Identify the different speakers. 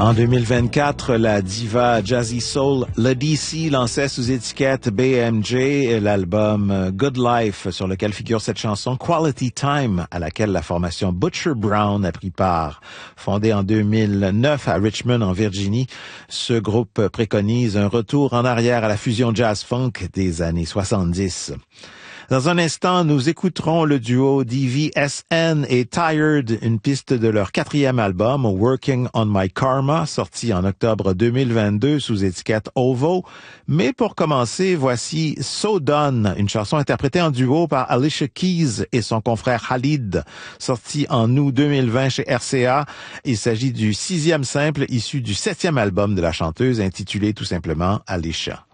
Speaker 1: En 2024, la diva Jazzy Soul, le DC, lançait sous étiquette BMJ l'album Good Life, sur lequel figure cette chanson Quality Time, à laquelle la formation Butcher Brown a pris part. Fondée en 2009 à Richmond, en Virginie, ce groupe préconise un retour en arrière à la fusion jazz-funk des années 70. Dans un instant, nous écouterons le duo DVSN et Tired, une piste de leur 4e album, Working on My Karma, sorti en octobre 2022 sous étiquette OVO. Mais pour commencer, voici So Done, une chanson interprétée en duo par Alicia Keys et son confrère Khalid, sorti en août 2020 chez RCA. Il s'agit du 6e simple issu du 7e album de la chanteuse, intitulé tout simplement Alicia.